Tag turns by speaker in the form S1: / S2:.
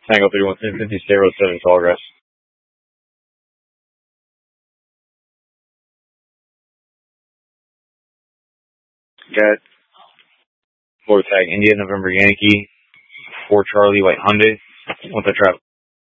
S1: Tango 3150, State Road 7, Tallgrass. Got Florida Tag India, November Yankee, 4 Charlie White Hyundai. Want the trap.